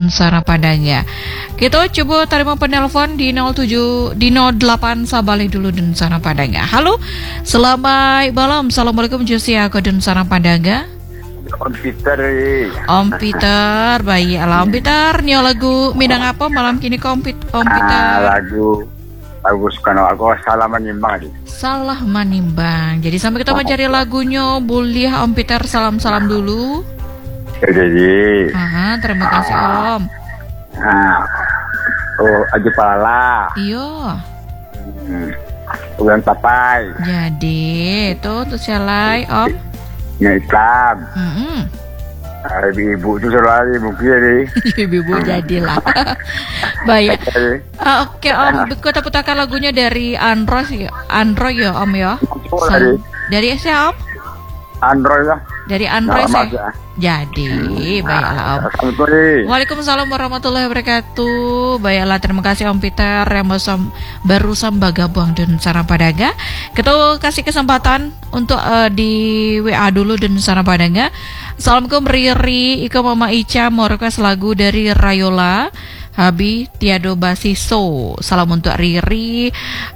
dun sana Padangnya. Kita coba terima penelpon di 07 di 08 Sabali dulu dun sana Padangnya. Halo, selamat malam. Assalamualaikum Josia ke dun sana Padangnya. Om Peter. Om Peter, baik. Om Peter, nyo lagu Minang apa malam kini Om Peter? Lagu Soekarno, aku salah menimbang. Salah menimbang. Jadi sampai kita mencari lagunya, boleh Om Peter salam-salam dulu. Jadi. Terima kasih Om. Aju Palala. Iya. Bulan Papai. Jadi itu untuk sialai Om. Ya Islam. Ibu itu selalu mungkin. Ibu jadilah. Baik. Oke Om, kita putarkan lagunya dari Android ya Om ya. Dari siapa Om? Android lah. Dari Android ya. Jadi baiklah Om. Waalaikumsalam warahmatullahi wabarakatuh. Baiklah, terima kasih Om Peter yang barusan bergabung dan Sarang Padangnya. Kita kasih kesempatan untuk di WA dulu dan Sarang Padangnya. Assalamualaikum Riri, Iko Mama Ica mau request lagu dari Rayola Habi Tiado Basiso. Salam untuk Riri,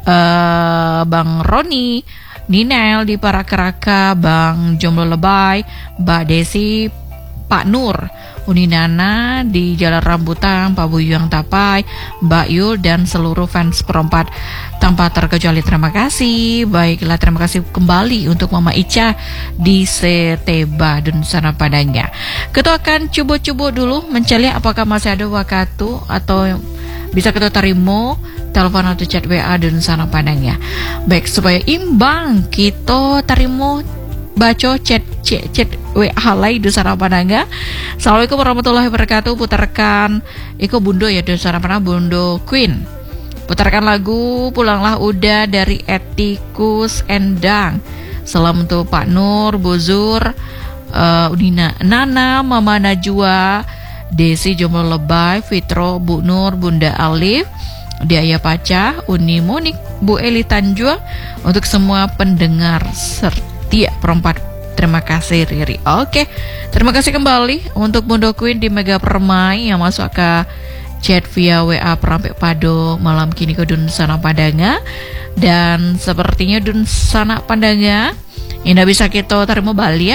Bang Roni, Ninel di Parakeraka, Bang Jomblo Lebay, Mbak Desi, Pak Nur, Uninana di Jalan Rambutan, Pak Buyang Tapai, Mbak Yul dan seluruh fans perempat tanpa terkecuali. Terima kasih. Baiklah, terima kasih kembali untuk Mama Ica di Seteba dan sana Padangnya. Kita akan coba-coba dulu mencari apakah masih ada waktu atau bisa kita terima telepon atau chat WA dan sana Padangnya. Baik, supaya imbang kita terima baca chat WA lain di sana Padangnya. Assalamualaikum warahmatullahi wabarakatuh. Putarkan Iko Bundo ya di sana Padang, Bundo Queen. Putarkan lagu Pulanglah Udah dari Etikus Endang. Salam untuk Pak Nur, Bozur, Udina, Nana, Mama Najwa, Desi Jomblo Lebay, Fitro, Bu Nur, Bunda Alif, Diaya Paca, Uni Monik, Bu Eli Tanjua, untuk semua pendengar setia perempat. Terima kasih Riri. Oke, terima kasih kembali untuk Bundo Queen di Mega Permai yang masuk ke chat via WA Perampek Pado malam kini ke Dun Sana Padangnya. Dan sepertinya Dun Sana Padangnya ini bisa kita terima balik ya,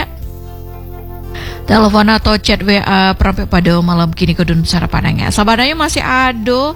telepon atau chat WA Perampek Pado malam kini ke Dun Sana Padangnya. Sebenarnya masih ada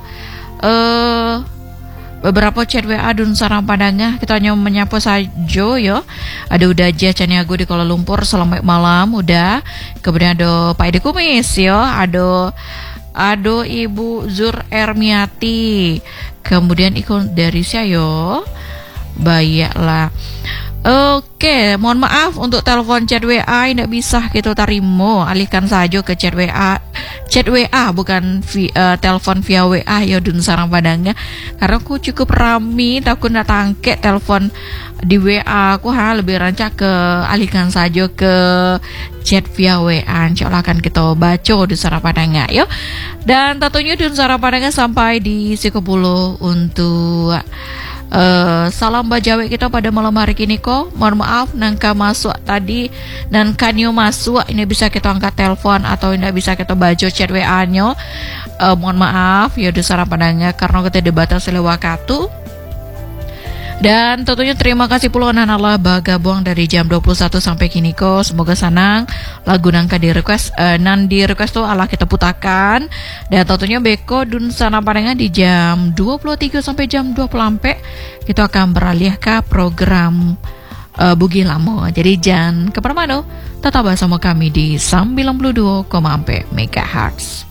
beberapa chat WA Dun Sarang Padangnya. Kita hanya menyapa saja ya. Ada udah aja Caniago di Kuala Lumpur, selamat malam udah. Kemudian ada Pak Edi Kumis ya. Ada Ibu Zur Ermiati. Kemudian ikut dari saya yo. Baiklah. Oke, mohon maaf untuk telepon chat WA tidak bisa kita terima. Alihkan saja ke chat WA. Chat WA bukan telepon via WA ya Dun Sarang Padangnya. Karena aku cukup rame, takut nak tangkep telepon di WA. Aku lebih rancak ke alihkan saja ke chat via WA. Insyaallah akan kita baca Dun Sarang Padangnya yuk. Dan tentunya Dun Sarang Padangnya sampai di 10 untuk salam bajawe kita pada malam hari ini kok. Mohon maaf nangka masuk tadi dan kanyo masuk ini bisa kita angkat telepon atau tidak bisa kita baca chat WA-nya. Mohon maaf ya Dun Sarang Padangnya karena kita dibatasi oleh waktu. Dan tentunya terima kasih pula Allah bagabung dari jam 21 sampai kini kok. Semoga senang lagu nangka di request di request tuh Allah kita putarkan. Dan tentunya beko Dun Sarang Padangnya di jam 23 sampai jam 20 kita akan beralih ke program Bugi Lamo. Jadi jangan kemana-mana, tetap bersama kami di 92,4 MHz.